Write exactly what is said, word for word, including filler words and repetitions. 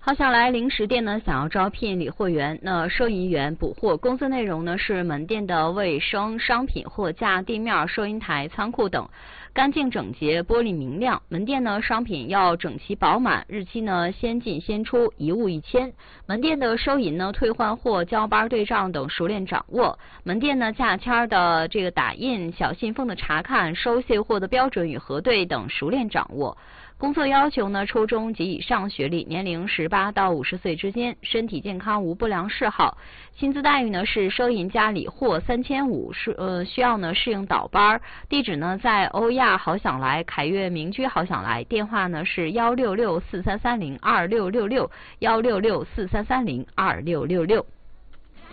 好想来零食店呢，想要招聘理货员、那收银员、补货，工作内容呢是门店的卫生、商品货架、地面、收银台、仓库等，干净整洁，玻璃明亮。门店呢商品要整齐饱满，日期呢先进先出，一物一签。门店的收银呢、退换货、交班对账等熟练掌握。门店呢价签的这个打印、小信封的查看、收卸货的标准与核对等熟练掌握。工作要求呢，初中及以上学历，年龄十八到五十岁之间，身体健康，无不良嗜好。薪资待遇呢是收银加理货三千五，是呃需要呢适应倒班。地址呢在欧亚好想来凯悦民居好想来，电话呢是幺六六四三三零二六六六幺六六四三三零二六六六。